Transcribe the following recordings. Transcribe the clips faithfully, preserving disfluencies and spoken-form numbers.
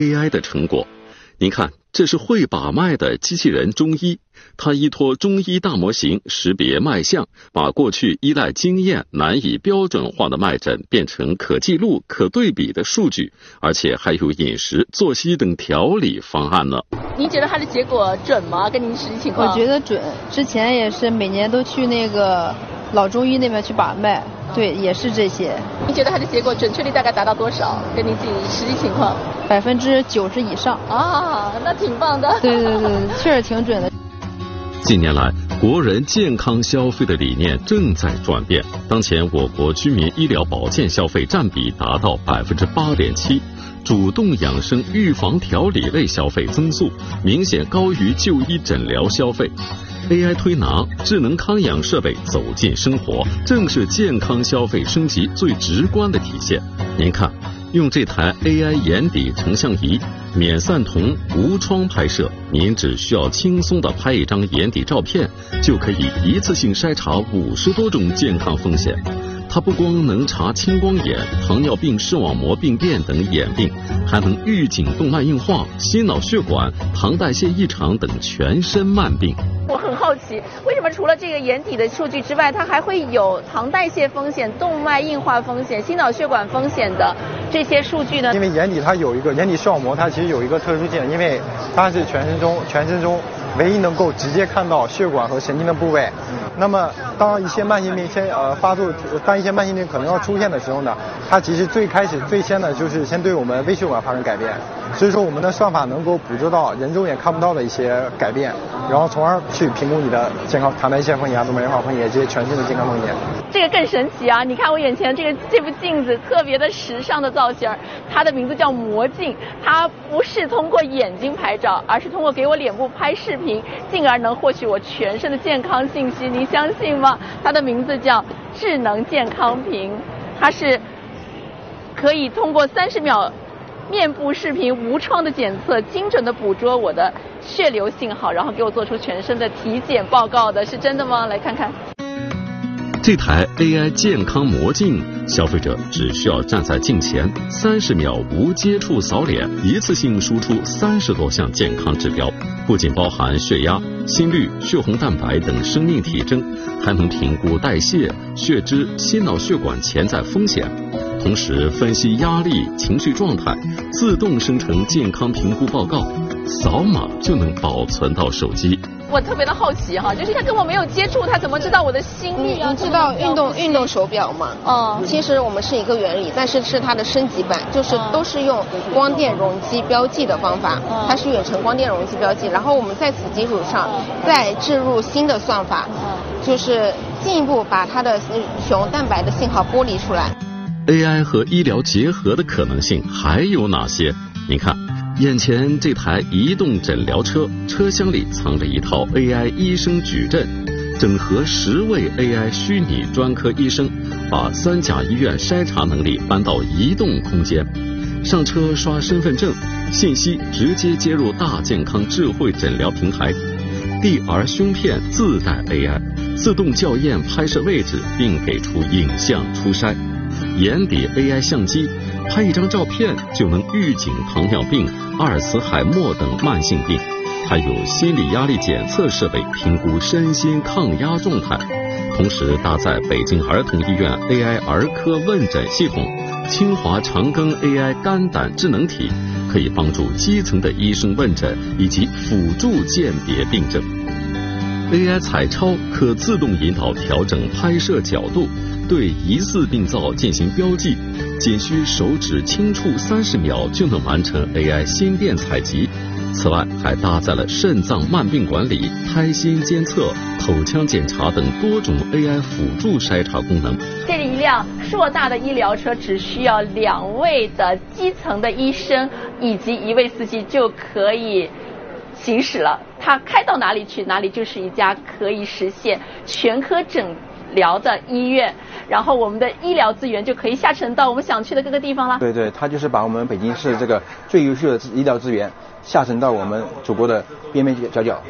A I 的成果。您看，这是会把脉的机器人中医，它依托中医大模型识别脉象，把过去依赖经验难以标准化的脉诊变成可记录、可对比的数据，而且还有饮食、作息等调理方案呢。 您觉得它的结果准吗？跟您实际情况？ 我觉得准，之前也是每年都去那个老中医那边去把脉，对，也是这些。 您觉得它的结果准确率大概达到多少？跟您自己实际情况？ 百分之九十以上啊，那挺棒的。 对对对，确实挺准的。 近年来，国人健康消费的理念正在转变。当前，我国居民医疗保健消费占比达到百分之八点七，主动养生、预防调理类消费增速明显高于就医诊疗消费。A I 推拿、智能康养设备走进生活，正是健康消费升级最直观的体现。您看。用这台 A I 眼底成像仪，免散瞳、无窗拍摄，您只需要轻松地拍一张眼底照片，就可以一次性筛查五十多种健康风险。它不光能查青光眼、糖尿病视网膜病变等眼病，还能预警动脉硬化、心脑血管、糖代谢异常等全身慢病。 我很好奇，为什么除了这个眼底的数据之外，它还会有糖代谢风险、动脉硬化风险、心脑血管风险的这些数据呢？ 因为眼底它有一个眼底视网膜，它其实有一个特殊性，因为它是全身中全身中唯一能够直接看到血管和神经的部位。那么当一些慢性病先呃发作，当一些慢性病可能要出现的时候呢，它其实最开始最先的就是先对我们微血管发生改变。所以说我们的算法能够捕捉到人肉眼看不到的一些改变，然后从而去评估你的健康糖代谢风险、动脉硬化风险这些全新的健康风险。 这个更神奇啊！你看我眼前这个这部镜子，特别的时尚的造型，它的名字叫魔镜。它不是通过眼睛拍照，而是通过给我脸部拍视频，进而能获取我全身的健康信息。您相信吗？它的名字叫智能健康屏，它是可以通过三十秒面部视频无创的检测，精准的捕捉我的血流信号，然后给我做出全身的体检报告的，是真的吗？来看看。 这台 A I 健康魔镜，消费者只需要站在镜前，三十秒无接触扫脸，一次性输出三十多项健康指标，不仅包含血压、心率、血红蛋白等生命体征，还能评估代谢、血脂、心脑血管潜在风险，同时分析压力、情绪状态，自动生成健康评估报告，扫码就能保存到手机。 我特别的好奇哈，就是他跟我没有接触，他怎么知道我的心率？ 你知道运动运动手表吗？ 嗯， 其实我们是一个原理，但是是它的升级版，就是都是用光电容积标记的方法， 嗯、 它是远程光电容积标记，然后我们在此基础上再置入新的算法，嗯、就是进一步把它的血红蛋白的信号剥离出来。 A I 和医疗结合的可能性还有哪些？您看。眼前这台移动诊疗车，车厢里藏着一套 A I 医生矩阵，整合十位 A I 虚拟专科医生，把三甲医院筛查能力搬到移动空间。上车刷身份证，信息直接接入大健康智慧诊疗平台。D R 胸片自带 A I， 自动校验拍摄位置，并给出影像初筛。眼底 A I 相机。拍一张照片就能预警糖尿病、阿尔茨海默等慢性病，还有心理压力检测设备评估身心抗压状态。同时搭载北京儿童医院 A I 儿科问诊系统、清华长庚 A I 肝胆智能体，可以帮助基层的医生问诊以及辅助鉴别病症。A I 彩超可自动引导调整拍摄角度，对疑似病灶进行标记，仅需手指轻触三十秒就能完成 A I 心电采集。此外，还搭载了肾脏慢病管理、胎心监测、口腔检查等多种 A I 辅助筛查功能。 这是一辆硕大的医疗车，只需要两位的基层的医生以及一位司机就可以行驶了。它开到哪里去，哪里就是一家可以实现全科诊疗的医院，然后我们的医疗资源就可以下沉到我们想去的各个地方了。 对对，它就是把我们北京市这个最优秀的医疗资源下沉到我们祖国的边边角角。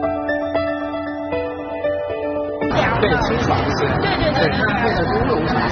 对，清爽一些。 对对对， 它配的猪肉啥。